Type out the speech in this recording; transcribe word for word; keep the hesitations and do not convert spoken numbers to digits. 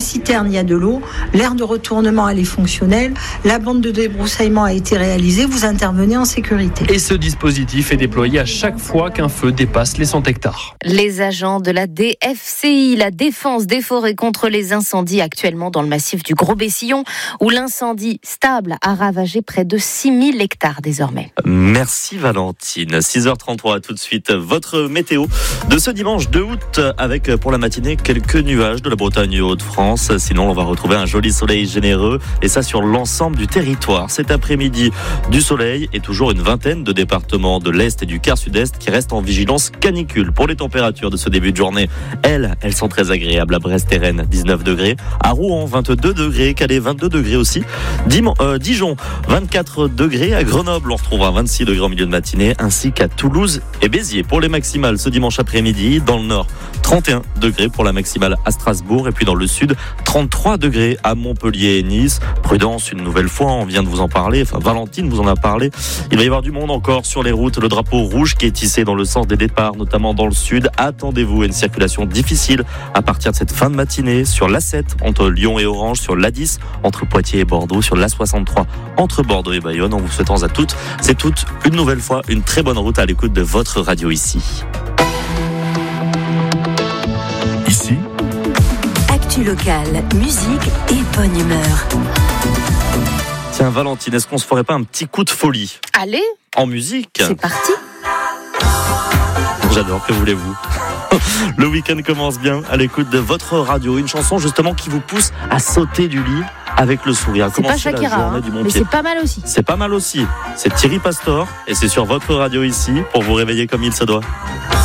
citerne, il y a de l'eau. L'aire de retournement, elle est fonctionnelle. La bande de débroussaillement a été réalisée. Vous intervenez en sécurité. Et ce dispositif est déployé à chaque fois qu'un feu dépasse les cent hectares. Les agents de la D F C I, la défense des forêts contre les incendies, actuellement dans le massif du Gros-Bessillon, où l'incendie stable a ravagé près de six mille hectares désormais. Merci Valentine. six heures trente-trois, tout de suite, votre météo de ce dimanche deux août, avec pour la matinée quelques nuages de la Bretagne et Hauts-de-France. Sinon, on va retrouver un joli soleil généreux, et ça sur l'ensemble du territoire. Cet après-midi, du soleil et toujours une vingtaine de départements de l'Est et du quart sud-Est qui restent en vigilance canicule. Pour les températures de ce début de journée, elles, elles sont très agréables. À Brest et Rennes, dix-neuf degrés. À Rouen, vingt-deux degrés. Calais, vingt-deux degrés aussi. Dim- euh, Dijon, vingt-quatre degrés. À Grenoble, on retrouvera vingt-six degrés en milieu de matinée, ainsi qu'à Toulouse et Béziers. Pour les maximales, ce dimanche après-midi, dans le nord, trente et un degrés pour la maximale à Strasbourg. Et puis dans le sud, trente-trois degrés à Montpellier et Nice. Prudence, une nouvelle fois, on vient de vous en parler. Enfin, Valentine vous en a parlé. Il va y avoir du monde encore sur les routes. Le drapeau rouge qui est tissé dans le sens des départs, notamment dans le sud. Attendez-vous à une circulation difficile à partir de cette fin de matinée sur l'A sept entre Lyon et Orange, sur l'A dix entre Poitiers et Bordeaux, sur l'A soixante-trois entre Bordeaux et Bayonne. En vous souhaitant à toutes, c'est toutes une nouvelle fois une très bonne route à l'écoute de votre radio ici. Ici, actu locale, musique et bonne humeur. Tiens Valentine, est-ce qu'on se ferait pas un petit coup de folie Allez, en musique? c'est parti. J'adore, que voulez-vous? Le week-end commence bien à l'écoute de votre radio. Une chanson justement qui vous pousse à sauter du lit avec le sourire. C'est pas Commencer la Shakira, journée hein, du bon mais pied. c'est pas mal aussi. C'est pas mal aussi. C'est Thierry Pastor et c'est sur votre radio ici pour vous réveiller comme il se doit.